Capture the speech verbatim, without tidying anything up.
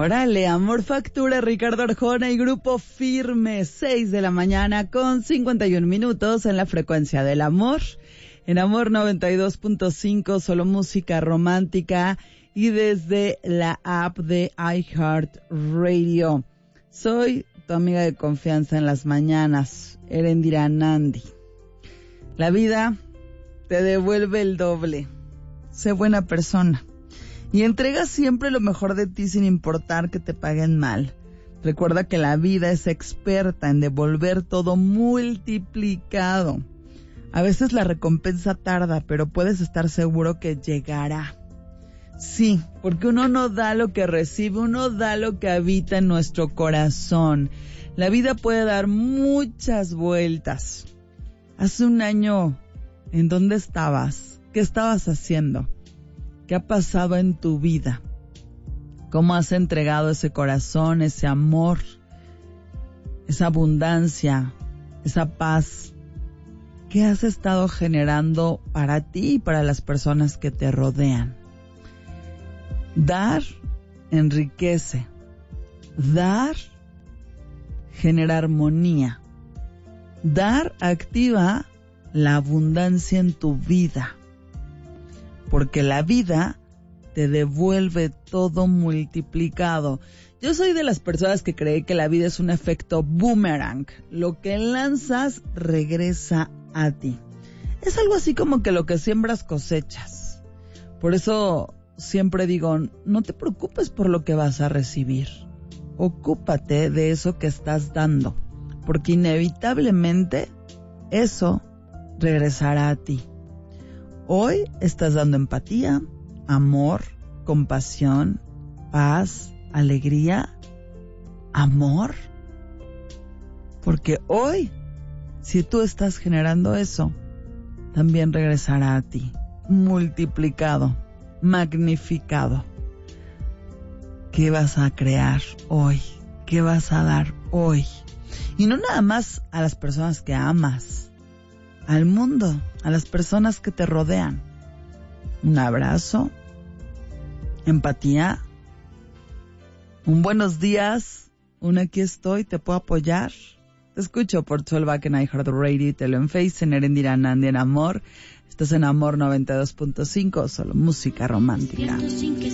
Órale, Amor Factura, Ricardo Arjona y Grupo Firme, seis de la mañana con cincuenta y un minutos en la frecuencia del amor. En Amor noventa y dos punto cinco, solo música romántica y desde la app de iHeartRadio. Soy tu amiga de confianza en las mañanas, Erendira Nandi. La vida te devuelve el doble. Sé buena persona. Y entrega siempre lo mejor de ti sin importar que te paguen mal. Recuerda que la vida es experta en devolver todo multiplicado. A veces la recompensa tarda, pero puedes estar seguro que llegará. Sí, porque uno no da lo que recibe, uno da lo que habita en nuestro corazón. La vida puede dar muchas vueltas. Hace un año, ¿en dónde estabas? ¿Qué estabas haciendo? ¿Qué ha pasado en tu vida? ¿Cómo has entregado ese corazón, ese amor, esa abundancia, esa paz? ¿Qué has estado generando para ti y para las personas que te rodean? Dar enriquece. Dar genera armonía. Dar activa la abundancia en tu vida. Porque la vida te devuelve todo multiplicado. Yo soy de las personas que cree que la vida es un efecto boomerang. Lo que lanzas regresa a ti. Es algo así como que lo que siembras cosechas. Por eso siempre digo, no te preocupes por lo que vas a recibir. Ocúpate de eso que estás dando. Porque inevitablemente eso regresará a ti. Hoy estás dando empatía, amor, compasión, paz, alegría, amor. Porque hoy, si tú estás generando eso, también regresará a ti, multiplicado, magnificado. ¿Qué vas a crear hoy? ¿Qué vas a dar hoy? Y no nada más a las personas que amas, al mundo, a las personas que te rodean. Un abrazo, empatía, un buenos días, un aquí estoy, te puedo apoyar. Te escucho por Twelveback en iHeartRadio y te lo en Face, en Erendira Nandi en Amor. Estás en Amor noventa y dos punto cinco, solo música romántica.